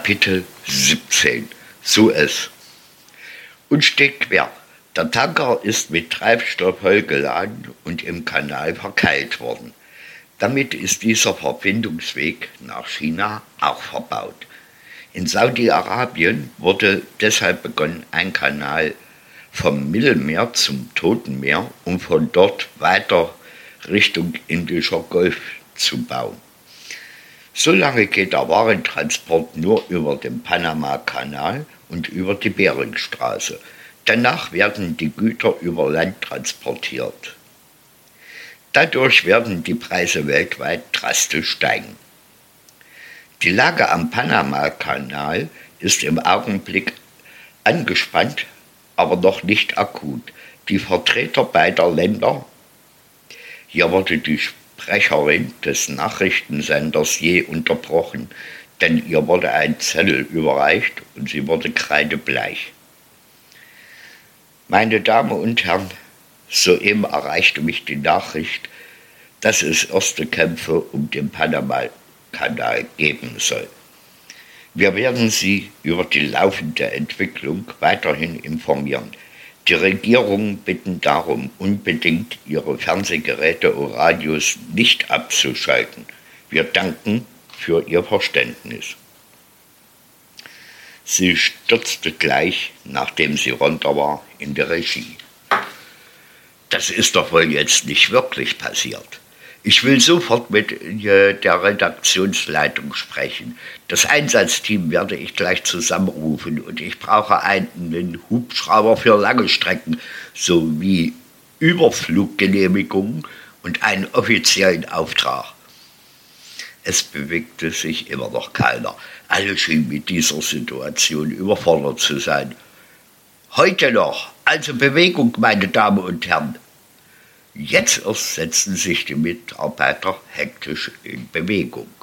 Kapitel 17. Suez. Und steht quer. Der Tanker ist mit Treibstoff vollgeladen und im Kanal verkeilt worden. Damit ist dieser Verbindungsweg nach China auch verbaut. In Saudi-Arabien wurde deshalb begonnen, ein Kanal vom Mittelmeer zum Toten Meer und von dort weiter Richtung Indischer Golf zu bauen. Solange geht der Warentransport nur über den Panama-Kanal und über die Beringstraße. Danach werden die Güter über Land transportiert. Dadurch werden die Preise weltweit drastisch steigen. Die Lage am Panama-Kanal ist im Augenblick angespannt, aber noch nicht akut. Die Vertreter beider Länder, hier wurde die Sprecherin des Nachrichtensenders je unterbrochen, denn ihr wurde ein Zettel überreicht und sie wurde kreidebleich. Meine Damen und Herren, soeben erreichte mich die Nachricht, dass es erste Kämpfe um den Panama-Kanal geben soll. Wir werden Sie über die laufende Entwicklung weiterhin informieren. Die Regierungen bitten darum, unbedingt ihre Fernsehgeräte und Radios nicht abzuschalten. Wir danken für Ihr Verständnis. Sie stürzte gleich, nachdem sie runter war, in die Regie. Das ist doch wohl jetzt nicht wirklich passiert. Ich will sofort mit der Redaktionsleitung sprechen. Das Einsatzteam werde ich gleich zusammenrufen und ich brauche einen Hubschrauber für lange Strecken sowie Überfluggenehmigungen und einen offiziellen Auftrag. Es bewegte sich immer noch keiner. Alle schienen mit dieser Situation überfordert zu sein. Heute noch, also Bewegung, meine Damen und Herren. Jetzt erst setzten sich die Mitarbeiter hektisch in Bewegung.